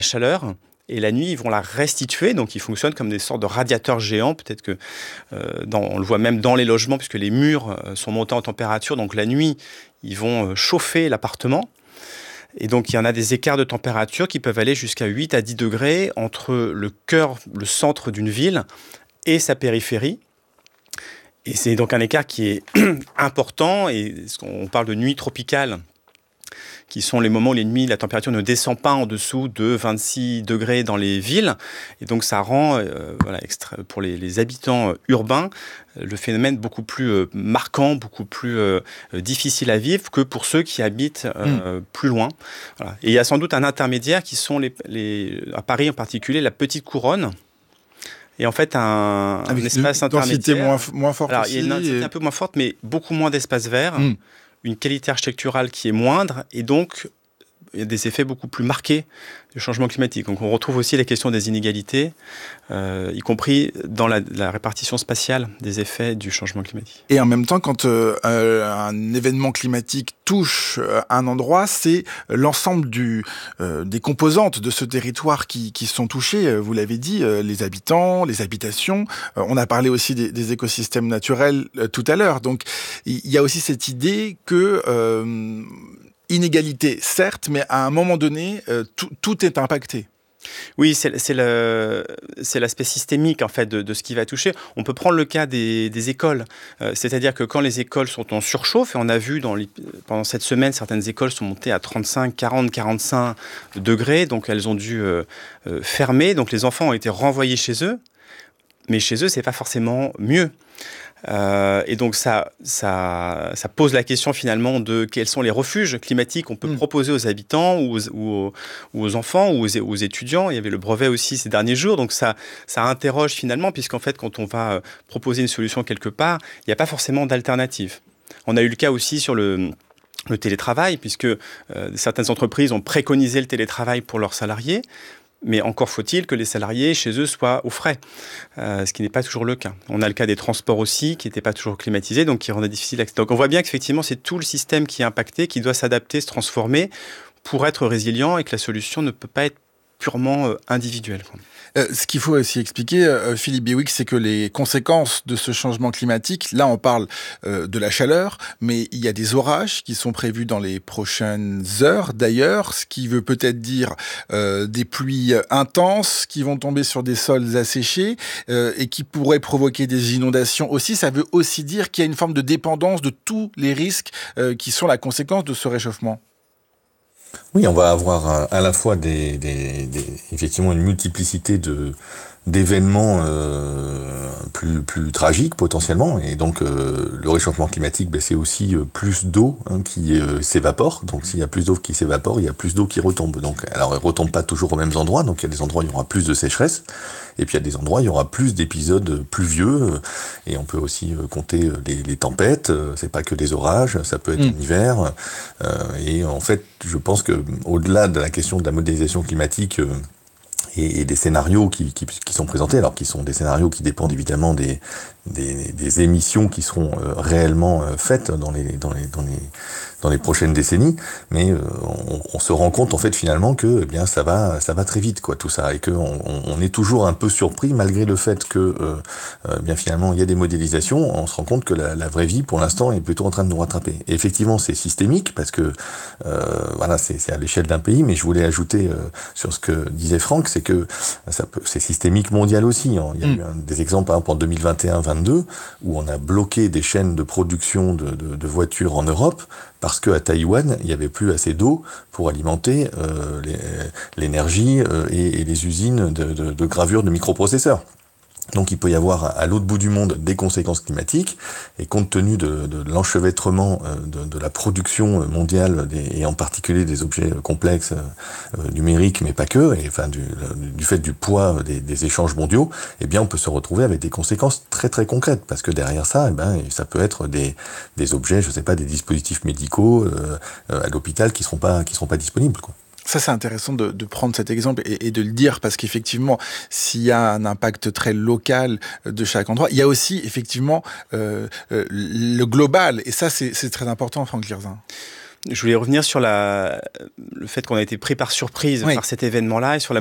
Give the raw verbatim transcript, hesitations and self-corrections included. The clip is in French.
chaleur. Et la nuit, ils vont la restituer, donc ils fonctionnent comme des sortes de radiateurs géants. Peut-être que euh, dans, on le voit même dans les logements, puisque les murs euh, sont montés en température. Donc la nuit, ils vont euh, chauffer l'appartement. Et donc il y en a des écarts de température qui peuvent aller jusqu'à huit à dix degrés entre le cœur, le centre d'une ville et sa périphérie. Et c'est donc un écart qui est important. Et on parle de nuit tropicale, qui sont les moments où les nuits, la température ne descend pas en dessous de vingt-six degrés dans les villes. Et donc, ça rend, euh, voilà, extra, pour les, les habitants urbains, le phénomène beaucoup plus euh, marquant, beaucoup plus euh, difficile à vivre que pour ceux qui habitent euh, mmh. plus loin. Voilà. Et il y a sans doute un intermédiaire qui sont, les, les, à Paris en particulier, la petite couronne. Et en fait, un, un espace intermédiaire. Une densité moins, moins forte alors, aussi. Il y a une densité et... un peu moins forte, mais beaucoup moins d'espace vert. Mmh. Une qualité architecturale qui est moindre, et donc il y a des effets beaucoup plus marqués du changement climatique. Donc on retrouve aussi les questions des inégalités, euh, y compris dans la, la répartition spatiale des effets du changement climatique. Et en même temps, quand euh, un événement climatique touche un endroit, c'est l'ensemble du, euh, des composantes de ce territoire qui, qui sont touchées. Vous l'avez dit, euh, les habitants, les habitations. Euh, on a parlé aussi des, des écosystèmes naturels euh, tout à l'heure. Donc il y a aussi cette idée que... Euh, inégalité, certes, mais à un moment donné, euh, tout, tout est impacté. Oui, c'est, c'est, le, c'est l'aspect systémique en fait, de, de ce qui va toucher. On peut prendre le cas des, des écoles. Euh, c'est-à-dire que quand les écoles sont en surchauffe, et on a vu dans les, pendant cette semaine, certaines écoles sont montées à trente-cinq, quarante, quarante-cinq degrés, donc elles ont dû euh, euh, fermer. Donc les enfants ont été renvoyés chez eux, mais chez eux, c'est pas forcément mieux. Euh, et donc ça, ça, ça pose la question finalement de quels sont les refuges climatiques qu'on peut mmh. proposer aux habitants ou aux, ou aux, ou aux enfants ou aux, aux étudiants. Il y avait le brevet aussi ces derniers jours, donc ça, ça interroge finalement, puisqu'en fait quand on va proposer une solution quelque part, il n'y a pas forcément d'alternative. On a eu le cas aussi sur le... le télétravail, puisque euh, certaines entreprises ont préconisé le télétravail pour leurs salariés. Mais encore faut-il que les salariés, chez eux, soient aux frais, euh, ce qui n'est pas toujours le cas. On a le cas des transports aussi, qui n'étaient pas toujours climatisés, donc qui rendaient difficile l'accès. Donc on voit bien qu'effectivement, c'est tout le système qui est impacté, qui doit s'adapter, se transformer pour être résilient, et que la solution ne peut pas être purement euh, individuelle. Euh, ce qu'il faut aussi expliquer, euh, Philippe Biouix, c'est que les conséquences de ce changement climatique, là on parle euh, de la chaleur, mais il y a des orages qui sont prévus dans les prochaines heures d'ailleurs, ce qui veut peut-être dire euh, des pluies intenses qui vont tomber sur des sols asséchés euh, et qui pourraient provoquer des inondations aussi. Ça veut aussi dire qu'il y a une forme de dépendance de tous les risques euh, qui sont la conséquence de ce réchauffement. Oui, on va avoir à la fois des, des, des effectivement une multiplicité de d'événements euh, plus plus tragiques potentiellement, et donc euh, le réchauffement climatique, ben, c'est aussi euh, plus d'eau hein, qui euh, s'évapore. Donc s'il y a plus d'eau qui s'évapore, il y a plus d'eau qui retombe. Donc alors elle retombe pas toujours aux mêmes endroits. Donc il y a des endroits où il y aura plus de sécheresse, et puis il y a des endroits où il y aura plus d'épisodes pluvieux. Et on peut aussi euh, compter les, les tempêtes. C'est pas que des orages, ça peut être mmh. en hiver. Euh, et en fait, je pense que au-delà de la question de la modélisation climatique euh, et, et des scénarios qui, qui, qui sont présentés, alors qui sont des scénarios qui dépendent évidemment des, des, des émissions qui seront euh, réellement euh, faites dans les, dans les, dans les, dans les prochaines décennies, mais euh, on, on se rend compte en fait finalement que eh bien ça va, ça va très vite quoi tout ça, et que on, on est toujours un peu surpris malgré le fait que euh, euh, bien finalement il y a des modélisations, on se rend compte que la, la vraie vie pour l'instant est plutôt en train de nous rattraper. Et effectivement c'est systémique parce que euh, voilà c'est, c'est à l'échelle d'un pays, mais je voulais ajouter euh, sur ce que disait Franck, c'est que ça peut, c'est systémique mondial aussi. Hein. Il y a mmh. eu un, des exemples par exemple en deux mille vingt et un vingt-deux où on a bloqué des chaînes de production de, de, de voitures en Europe parce qu'à Taïwan, il n'y avait plus assez d'eau pour alimenter euh, les, l'énergie euh, et, et les usines de, de, de gravure de microprocesseurs. Donc il peut y avoir à l'autre bout du monde des conséquences climatiques, et compte tenu de, de l'enchevêtrement de, de la production mondiale des, et en particulier des objets complexes euh, numériques, mais pas que, et enfin du, du fait du poids des, des échanges mondiaux, eh bien on peut se retrouver avec des conséquences très très concrètes, parce que derrière ça, eh ben ça peut être des, des objets, je sais pas, des dispositifs médicaux euh, à l'hôpital qui seront pas qui seront pas disponibles quoi. Ça, c'est intéressant de, de prendre cet exemple et, et de le dire, parce qu'effectivement, s'il y a un impact très local de chaque endroit, il y a aussi, effectivement, euh, euh, le global. Et ça, c'est, c'est très important, Franck Lirzen. Je voulais revenir sur la, le fait qu'on a été pris par surprise oui. par cet événement-là et sur la